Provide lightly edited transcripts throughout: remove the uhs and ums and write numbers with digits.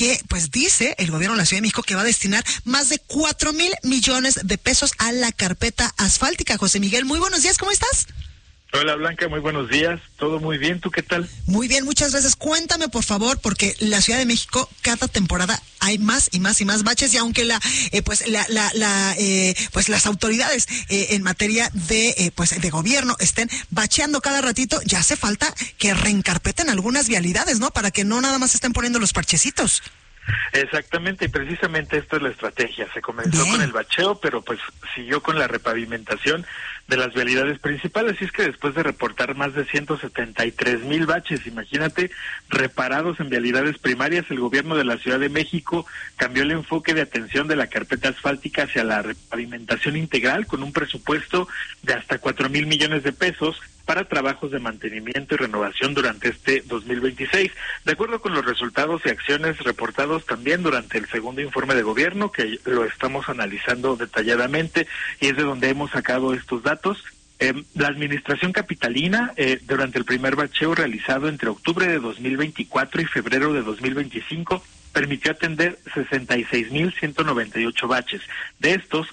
que pues dice el gobierno de la Ciudad de México que va a destinar más de 4,000 millones de pesos a la carpeta asfáltica. José Miguel, muy buenos días, ¿cómo estás? Hola Blanca, muy buenos días, todo muy bien, ¿tú qué tal? Muy bien, muchas gracias. Cuéntame por favor, porque la Ciudad de México cada temporada hay más y más y más baches, y aunque las autoridades en materia de gobierno estén bacheando cada ratito, ya hace falta que reencarpeten algunas vialidades, ¿no? Para que no nada más estén poniendo los parchecitos. Exactamente, y precisamente esta es la estrategia. Se comenzó con el bacheo, pero pues siguió con la repavimentación de las vialidades principales. Y es que después de reportar más de 173,000 baches, imagínate, reparados en vialidades primarias, el gobierno de la Ciudad de México cambió el enfoque de atención de la carpeta asfáltica hacia la repavimentación integral, con un presupuesto de hasta 4,000 millones de pesos para trabajos de mantenimiento y renovación durante este 2026. De acuerdo con los resultados y acciones reportados también durante el segundo informe de gobierno, que lo estamos analizando detalladamente y es de donde hemos sacado estos datos, la administración capitalina, durante el primer bacheo realizado entre octubre de 2024 y febrero de 2025, permitió atender 66,198 baches. De estos,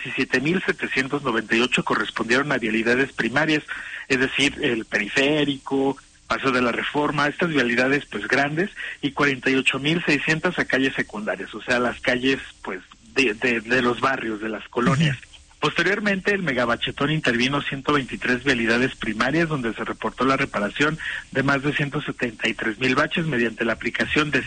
17,798 correspondieron a vialidades primarias, es decir, el Periférico, Paseo de la Reforma, estas vialidades pues grandes, y 48,600 a calles secundarias, o sea, las calles pues de los barrios, de las colonias. Posteriormente, el megabachetón intervino 123 vialidades primarias, donde se reportó la reparación de más de 173,000 baches mediante la aplicación de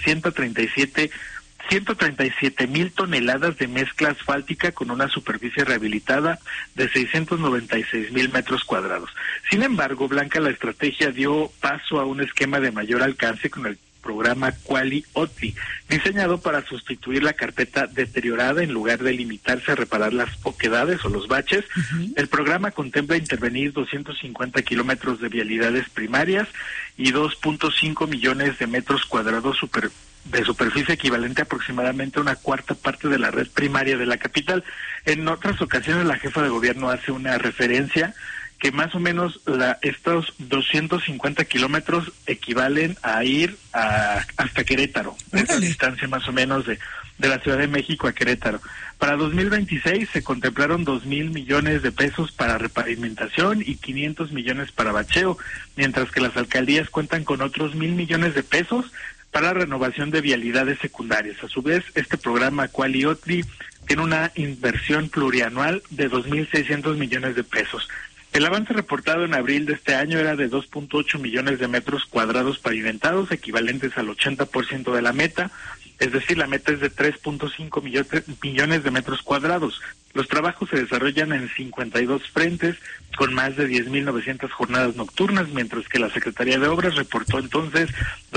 137,000 toneladas de mezcla asfáltica con una superficie rehabilitada de 696,000 metros cuadrados. Sin embargo, Blanca, la estrategia dio paso a un esquema de mayor alcance con el programa Quali OTI, diseñado para sustituir la carpeta deteriorada en lugar de limitarse a reparar las oquedades o los baches. El programa contempla intervenir 250 kilómetros de vialidades primarias y 2.5 millones de metros cuadrados de superficie, equivalente aproximadamente a una cuarta parte de la red primaria de la capital. En otras ocasiones la jefa de gobierno hace una referencia que más o menos estos 250 kilómetros equivalen a ir hasta Querétaro, esa distancia más o menos de la Ciudad de México a Querétaro. Para 2026 se contemplaron 2,000 millones de pesos para repavimentación y 500 millones para bacheo, mientras que las alcaldías cuentan con otros 1,000 millones de pesos para la renovación de vialidades secundarias. A su vez, este programa Quali OTI tiene una inversión plurianual de 2,600 millones de pesos. El avance reportado en abril de este año era de 2.8 millones de metros cuadrados pavimentados, equivalentes al 80% de la meta, es decir, la meta es de 3.5 millones de metros cuadrados. Los trabajos se desarrollan en 52 frentes, con más de 10,900 jornadas nocturnas, mientras que la Secretaría de Obras reportó entonces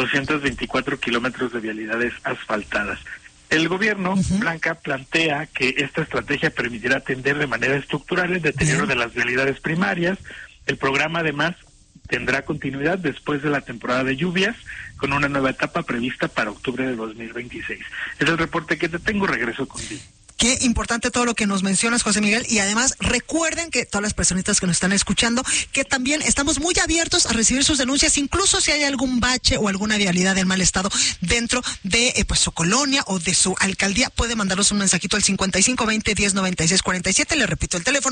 224 kilómetros de vialidades asfaltadas. El gobierno, Blanca, plantea que esta estrategia permitirá atender de manera estructural el deterioro de las vialidades primarias. El programa, además, tendrá continuidad después de la temporada de lluvias, con una nueva etapa prevista para octubre de 2026. Es el reporte que te tengo, regreso contigo. Qué importante todo lo que nos mencionas, José Miguel, y además recuerden que todas las personitas que nos están escuchando, que también estamos muy abiertos a recibir sus denuncias, incluso si hay algún bache o alguna vialidad en mal estado dentro de su colonia o de su alcaldía, puede mandarnos un mensajito al 5520-109647, le repito el teléfono,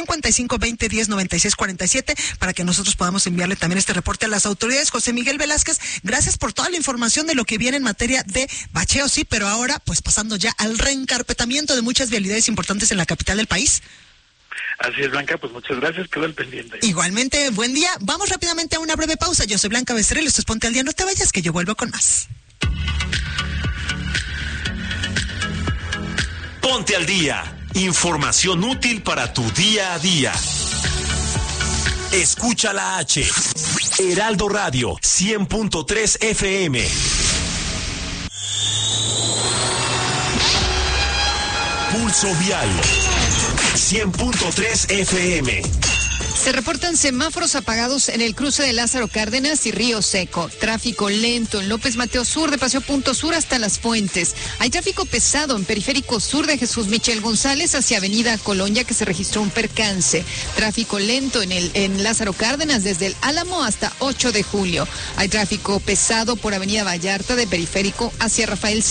5520-109647, para que nosotros podamos enviarle también este reporte a las autoridades. José Miguel Velázquez, gracias por toda la información de lo que viene en materia de bacheo, sí, pero ahora pues pasando ya al reencarpetamiento de muchas vialidades importantes en la capital del país. Así es, Blanca, pues muchas gracias, quedó al pendiente. Igualmente, buen día. Vamos rápidamente a una breve pausa. Yo soy Blanca Becerril, esto es Ponte al Día. No te vayas, que yo vuelvo con más. Ponte al Día. Información útil para tu día a día. Escucha la H. Heraldo Radio, 100.3 FM. Pulso Vial, 100.3 FM. Se reportan semáforos apagados en el cruce de Lázaro Cárdenas y Río Seco. Tráfico lento en López Mateo Sur, de Paseo Punto Sur hasta Las Fuentes. Hay tráfico pesado en Periférico Sur de Jesús Michel González hacia Avenida Colonia, que se registró un percance. Tráfico lento en Lázaro Cárdenas desde el Álamo hasta 8 de julio. Hay tráfico pesado por Avenida Vallarta de Periférico hacia Rafael